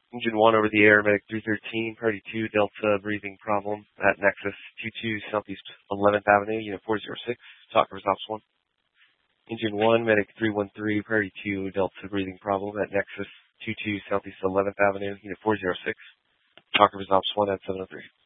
Engine 1 over the air, Medic 313, Priority 2, Delta breathing problem at Nexus 22 Southeast 11th Avenue, Unit 406, talk over Ops 1. Engine 1, Medic 313, Priority 2, Delta breathing problem at Nexus 22 Southeast 11th Avenue, Unit 406, talk over Ops 1 at 703.